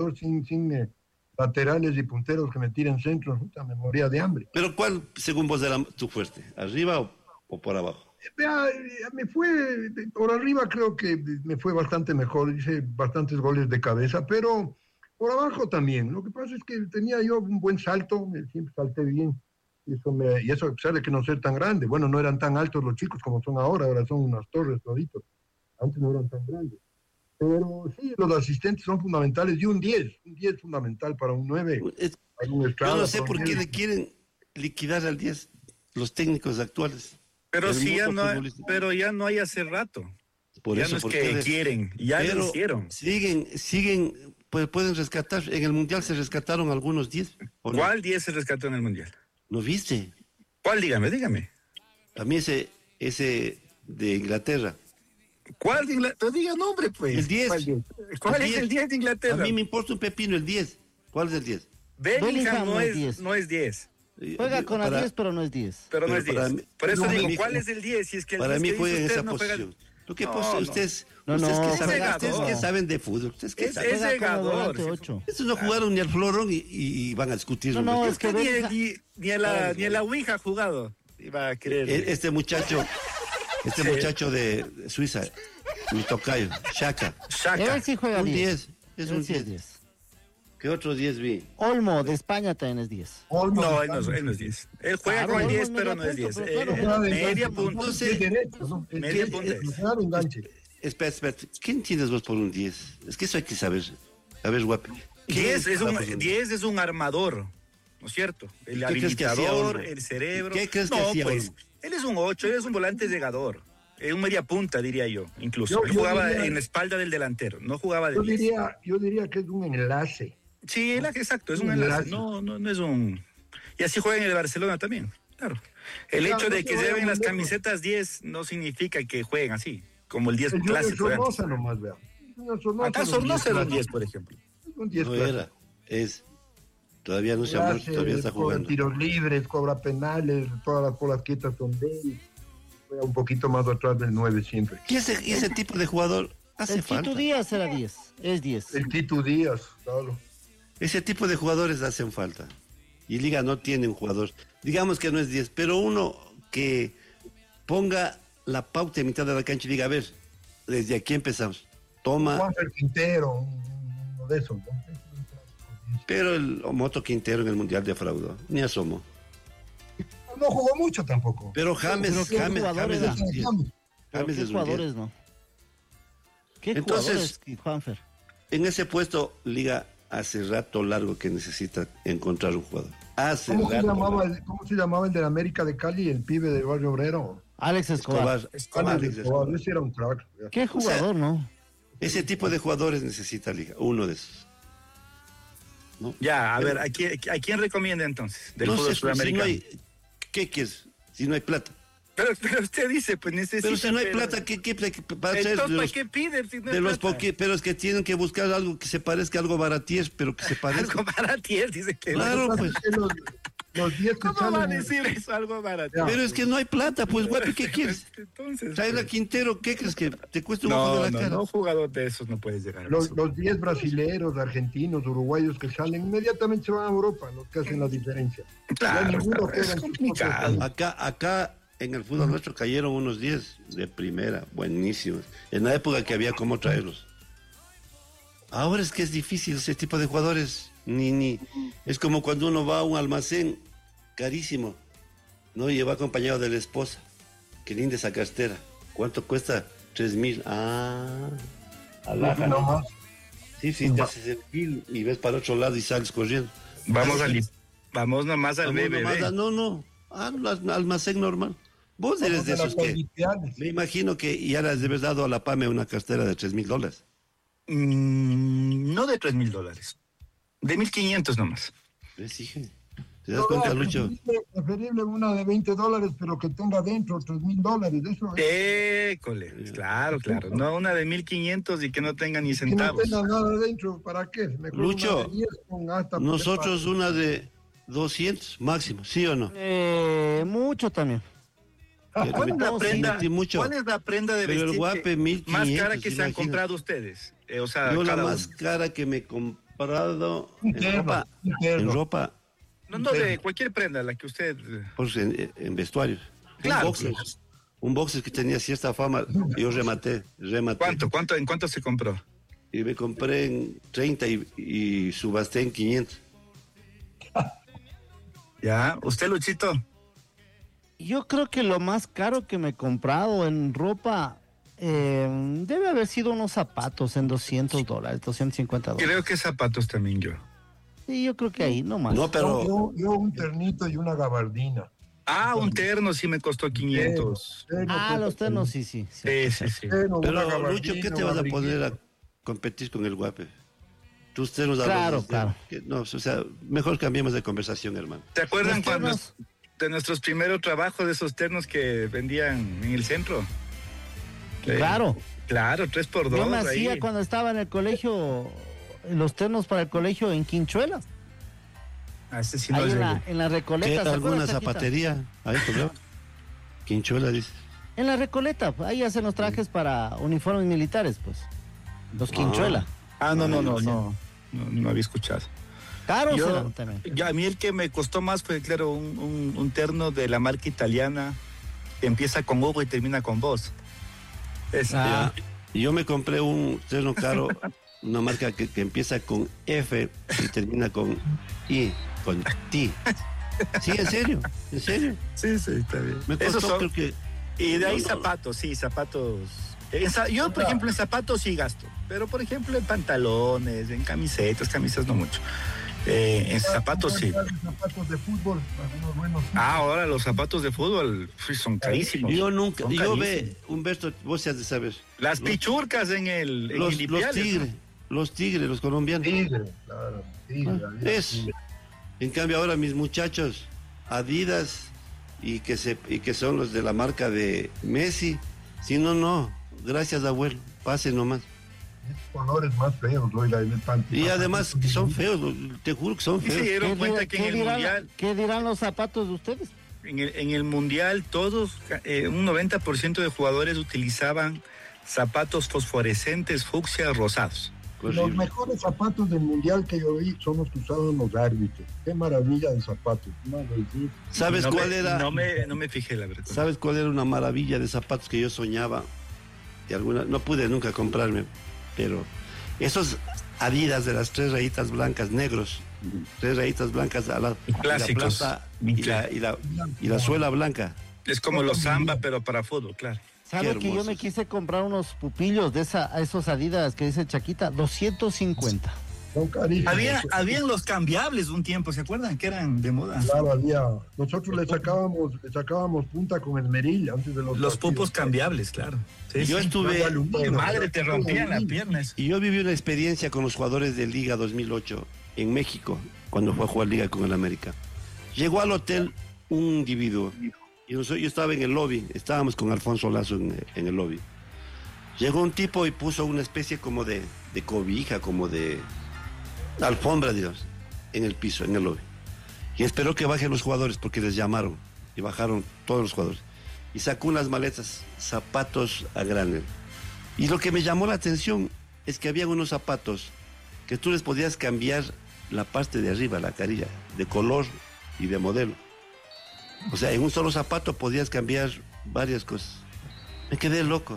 sin laterales y punteros que me tiren centros, puta, me moría de hambre. Pero ¿cuál, según vos, era tu fuerte? ¿Arriba o por abajo? Vea, me fue, por arriba creo que me fue bastante mejor, hice bastantes goles de cabeza, pero por abajo también. Lo que pasa es que tenía yo un buen salto, siempre salté bien, y eso a pesar de que no ser tan grande. Bueno, no eran tan altos los chicos como son ahora son unas torres toditos, antes no eran tan grandes. Pero sí, los asistentes son fundamentales, y un 10 fundamental para un 9. Yo no sé por qué le quieren liquidar al 10 los técnicos actuales. Pero sí, ya no hay hace rato. Por ya eso, no es que quieren, ya lo hicieron. Siguen, pues pueden rescatar. En el Mundial se rescataron algunos 10. ¿Cuál 10 se rescató en el Mundial? ¿No viste? ¿Cuál? Dígame. A mí ese de Inglaterra. ¿Cuál de Inglaterra? Diga nombre, pues. El 10. ¿Cuál es el 10 de Inglaterra? A mí me importa un pepino el 10. ¿Cuál es el 10? Bellingham no es 10. Juega con la 10, pero no es 10. Pero no es 10. Por eso digo, ¿cuál es el 10? Si es que el para 10 mí que juega en usted esa no posición. Lo que ustedes que saben de fútbol, ustedes que saben. Es regador. Estos no jugaron ni al Florón y van a discutir. No, es que ni a la Ouija ha jugado. Iba a querer. Este muchacho de Suiza, mi tocayo, Shaka. Él sí juega un 10. Es un 10. ¿Qué otro 10 vi? Olmo, de España también es 10. No, él no es 10. Él juega con 10, pero no es 10. Media punta. No sé. Media punta. Espera. ¿Quién tienes vos por un 10? Es que eso hay que saber. A ver, guapi. 10 es un armador, ¿no es cierto? El habilitador, el cerebro. ¿Qué crees que hacía? Pues, él es un 8, él es un volante llegador. Un media punta, diría yo, incluso. Él jugaba en la espalda del delantero, no jugaba de 10. Yo diría que es un enlace. Sí, exacto, es un enlace. No es un... Y así juega en el Barcelona también, claro. El hecho de que lleven las camisetas 10 no significa que jueguen así, como el 10 clásico. Sornosa nomás, vea. Acá Sornosa era un 10, por ejemplo. Un 10 no era, todavía no se ha muerto, todavía está jugando. Tiros libres, cobra penales, todas las bolas quietas son de él. Juega un poquito más atrás del 9 siempre. Y ese tipo de jugador hace falta. El Tito Díaz era 10, es 10. El Tito Díaz, claro. Ese tipo de jugadores hacen falta. Y Liga no tiene un jugador. Digamos que no es 10, pero uno que ponga la pauta en mitad de la cancha y diga, a ver, desde aquí empezamos. Toma. Juan Quintero, uno de esos, ¿no? Pero el Moto Quintero en el Mundial defraudó. Ni asomó. No jugó mucho tampoco. Pero James es un 10. James es jugadores, ¿no? ¿Qué entonces, jugadores, Juanfer? En ese puesto, Liga hace rato largo que necesita encontrar un jugador. ¿Cómo se llamaba el de la América de Cali, el pibe del Barrio Obrero? Alex Escobar. Ese era un crack. ¿Qué jugador, no? Ese tipo de jugadores necesita Liga, uno de esos. ¿No? Ya, a ver, ¿a quién recomienda entonces? Del fútbol sudamericano. ¿Qué quieres? Si no hay plata. Pero usted dice, pues necesita... Pero si no hay plata, ¿qué pide? Si no hay plata? Pero es que tienen que buscar algo que se parezca a algo baratier, pero que se parezca. Algo baratier, dice que... Claro, pues. Los 10 que ¿Cómo va a decir eso, algo baratier? Pero es que no hay plata, pues, guapi, ¿qué quieres? Entonces... Traer a Quintero, ¿qué crees que te cuesta un ojo de la cara? No, jugador de esos no puedes llegar a eso. Los 10 brasileros, argentinos, uruguayos que salen, inmediatamente se van a Europa, los que hacen la diferencia. Claro, es complicado. Acá en el fútbol nuestro cayeron unos 10 de primera, buenísimos. En la época que había cómo traerlos. Ahora es que es difícil ese tipo de jugadores. Es como cuando uno va a un almacén carísimo, ¿no? Y va acompañado de la esposa. Qué linda esa cartera. ¿Cuánto cuesta? 3,000. Alhaja. No más. Sí, te haces el bill y ves para otro lado y sales corriendo. Vamos nomás al BBB. No. Al almacén normal. Vos eres de esos que... Me imagino que ya les debes dado a la PAME una cartera de $3,000. No de $3,000. De 1,500 nomás. ¿Ves, hija? ¿Te das cuenta, Lucho? Preferible una de $20, pero que tenga dentro $3,000. Eso es. Claro. No una de 1,500 y que no tenga ni centavos. Que no tenga nada dentro, ¿para qué? Mejor Lucho, nosotros una de 200 máximo, ¿sí o no? Mucho también. ¿Cuál es la prenda de vestir guape, 1,500, más cara que se han comprado ustedes? Yo la más cara que me comprado en ropa. En ropa. No, de cualquier prenda, la que usted... Pues en vestuarios. Claro. Un boxer que tenía cierta fama, yo rematé. ¿En cuánto se compró? Y me compré en 30 y subasté en 500. ¿Ya? ¿Usted, Luchito? Yo creo que lo más caro que me he comprado en ropa debe haber sido unos zapatos en $200, $250. Creo que zapatos también yo. Sí, yo creo que ahí nomás. No, pero... Yo un ternito y una gabardina. Ah, un terno sí me costó 500. Los ternos sí. Sí. Pero, Lucho, ¿qué te vas a poner a competir con el Guape? Tus ternos... Claro. No, o sea, mejor cambiemos de conversación, hermano. ¿Te acuerdan de nuestros primeros trabajos de esos ternos que vendían en el centro? Claro. Claro, 3x2. Yo me hacía cuando estaba en el colegio, los ternos para el colegio en Quinchuelas. Ese sí no ahí es en la Recoleta. ¿Qué, alguna zapatería? Ahí, Quinchuela, dice. En la Recoleta, ahí hacen los trajes para uniformes militares, pues. Los Quinchuela. No había escuchado. Caros Yo, eran también. Ya, a mí el que me costó más fue, claro, un terno de la marca italiana que empieza con Hugo y termina con Voz. Yo me compré un terno caro, una marca que empieza con F y termina con I, con T. Sí, en serio. Sí, está bien. Me costó, creo que... Y de ahí zapatos. Yo, por ejemplo, en zapatos sí gasto, pero por ejemplo en pantalones, en camisas no mucho. En zapatos sí. Zapatos de fútbol, algunos buenos. Ahora los zapatos de fútbol son carísimos. Yo ve, Humberto, vos ya de saber. Las pichurcas los tigres, los colombianos. Tigre. En cambio ahora mis muchachos, Adidas y que son los de la marca de Messi. Si no, gracias abuelo, pase nomás. Colores más feos, y además que son feos, te juro que son feos. ¿Se dieron cuenta que en el Mundial... ¿Qué dirán los zapatos de ustedes? En el Mundial todos, un 90% de jugadores utilizaban zapatos fosforescentes, fucsia, rosados. Los mejores zapatos del Mundial que yo vi son los que usaban los árbitros. Qué maravilla de zapatos. ¿Sabes cuál era? No me fijé, la verdad. ¿Sabes cuál era una maravilla de zapatos que yo soñaba? No pude nunca comprarme, pero esos Adidas de las 3 rayitas blancas, negros, 3 rayitas blancas a la clásicos y la suela blanca. Es como los Samba, pero para fútbol, claro. ¿Sabe que yo me quise comprar unos pupillos de esos Adidas que dice Chaquita? 250. Habían los cambiables un tiempo, ¿se acuerdan? Que eran de moda. Claro, nosotros le sacábamos punta con esmeril antes de los pupos cambiables, claro. Sí, yo estuve... Madre, te rompían las piernas. Y yo viví una experiencia con los jugadores de Liga 2008 en México, cuando fue a jugar Liga con el América. Llegó al hotel un individuo, y yo estaba en el lobby, estábamos con Alfonso Lazo en el lobby. Llegó un tipo y puso una especie como de cobija, como de alfombra, Dios, en el piso, en el lobby. Y esperó que bajen los jugadores porque les llamaron. Y bajaron todos los jugadores. Y sacó unas maletas, zapatos a granel. Y lo que me llamó la atención es que había unos zapatos que tú les podías cambiar la parte de arriba, la carilla, de color y de modelo. O sea, en un solo zapato podías cambiar varias cosas. Me quedé loco.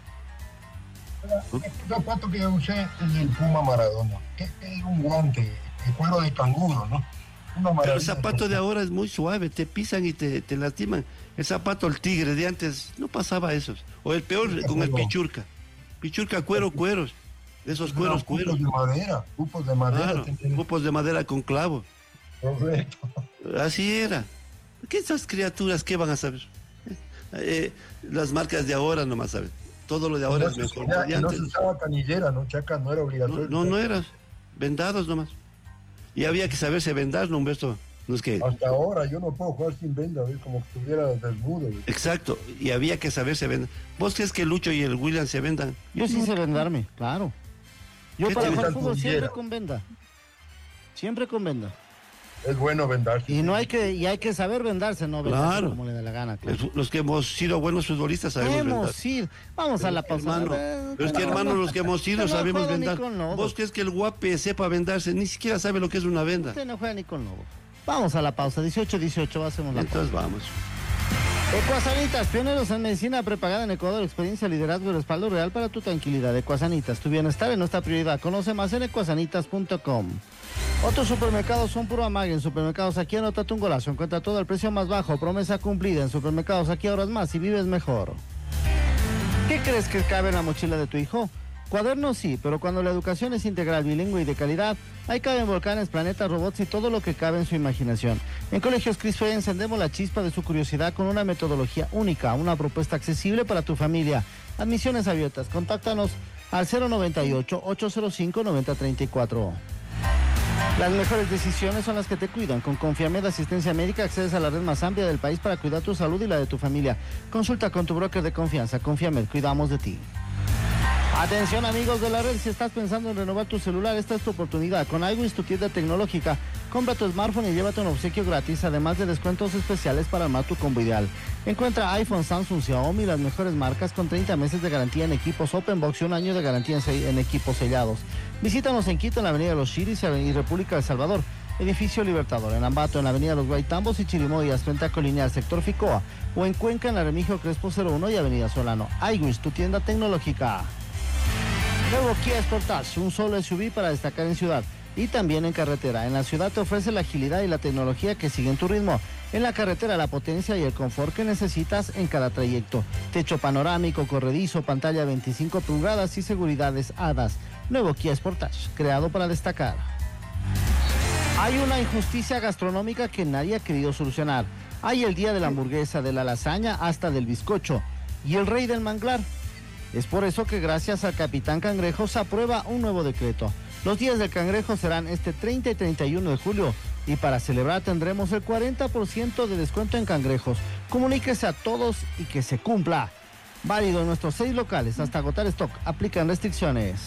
El zapato que yo usé es el Puma Maradona, que es un guante de cuero de canguro, ¿no? Pero el zapato de ahora es muy suave, te pisan y te lastiman. El zapato, el Tigre de antes, no pasaba eso. O el peor, con el Pichurca. Pichurca, cueros. De esos cueros. Cupos de madera. Claro, cupos de madera con clavo. Correcto. Así era. ¿Qué esas criaturas, qué van a saber? Las marcas de ahora nomás saben. Todo lo de ahora es mejor. No se usaba canillera, ¿no, Chaca? No era obligatorio. No era. Vendados nomás. Y había que saberse vendar, ¿no, Humberto? No es que... Hasta ahora yo no puedo jugar sin venda, ¿ves? Como que estuviera desnudo. ¿ves? Exacto. Y había que saberse vendar. ¿Vos crees que Lucho y el William se vendan? Yo sí sé vendarme, claro. Yo para jugar fútbol siempre con venda. Siempre con venda. Es bueno vendarse. Y hay que saber vendarse, no vendarse Claro. como le da la gana. Claro. Los que hemos sido buenos futbolistas sabemos vendar. Vamos a la pausa. Hermano, pero es que hermano, los que hemos sido sabemos vendar. ¿Vos crees que el guape sepa vendarse? Ni siquiera sabe lo que es una venda. Usted no juega ni con lobo. Vamos a la pausa, 18, hacemos la Entonces pausa. vamos. Ecuasanitas, pioneros en medicina prepagada en Ecuador, experiencia, liderazgo y respaldo real para tu tranquilidad. Ecuasanitas, tu bienestar es nuestra prioridad. Conoce más en ecuasanitas.com. Otros supermercados son puro amague. En Supermercados Aquí anótate un golazo. Encuentra todo al precio más bajo. Promesa cumplida. En Supermercados Aquí ahorras más y vives mejor. ¿Qué crees que cabe en la mochila de tu hijo? Cuadernos sí, pero cuando la educación es integral, bilingüe y de calidad, ahí caben volcanes, planetas, robots y todo lo que cabe en su imaginación. En Colegios Crispe encendemos la chispa de su curiosidad con una metodología única, una propuesta accesible para tu familia. Admisiones abiertas. Contáctanos al 098-805-9034. Las mejores decisiones son las que te cuidan. Con Confiamed Asistencia Médica accedes a la red más amplia del país para cuidar tu salud y la de tu familia. Consulta con tu broker de confianza. Confiamed, cuidamos de ti. Atención amigos de la red, si estás pensando en renovar tu celular, esta es tu oportunidad. Con iWish, tu tienda tecnológica, compra tu smartphone y llévate un obsequio gratis, además de descuentos especiales para armar tu combo ideal. Encuentra iPhone, Samsung, Xiaomi y las mejores marcas con 30 meses de garantía en equipos Openbox y un año de garantía en equipos sellados. Visítanos en Quito, en la avenida Los Chiris y República del Salvador. Edificio Libertador, en Ambato, en la avenida Los Guaitambos y Chirimoyas, frente a Colineal, sector Ficoa. O en Cuenca, en la Remigio Crespo 01 y avenida Solano. iWish, tu tienda tecnológica. Nuevo Kia Sportage, un solo SUV para destacar en ciudad y también en carretera. En la ciudad te ofrece la agilidad y la tecnología que siguen tu ritmo. En la carretera la potencia y el confort que necesitas en cada trayecto. Techo panorámico, corredizo, pantalla 25 pulgadas y seguridades HADAS. Nuevo Kia Sportage, creado para destacar. Hay una injusticia gastronómica que nadie ha querido solucionar. Hay el día de la hamburguesa, de la lasaña hasta del bizcocho. Y el rey del manglar. Es por eso que gracias al Capitán Cangrejo se aprueba un nuevo decreto. Los días del cangrejo serán este 30 y 31 de julio y para celebrar tendremos el 40% de descuento en cangrejos. Comuníquese a todos y que se cumpla. Válido en nuestros 6 locales hasta agotar stock. Aplican restricciones.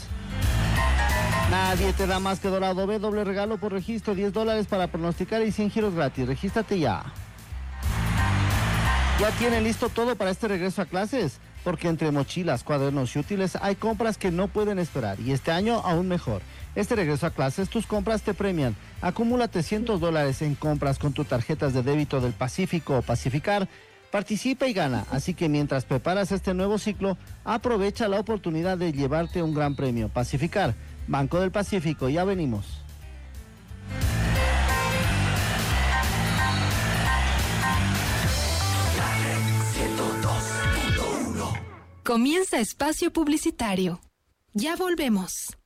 Nadie te da más que Dorado B, doble regalo por registro, $10 para pronosticar y 100 giros gratis. Regístrate ya. ¿Ya tienen listo todo para este regreso a clases? Porque entre mochilas, cuadernos y útiles hay compras que no pueden esperar y este año aún mejor. Este regreso a clases, tus compras te premian. Acumúlate $100 en compras con tus tarjetas de débito del Pacífico o Pacificar. Participa y gana, así que mientras preparas este nuevo ciclo, aprovecha la oportunidad de llevarte un gran premio. Pacificar, Banco del Pacífico, ya venimos. Comienza espacio publicitario. Ya volvemos.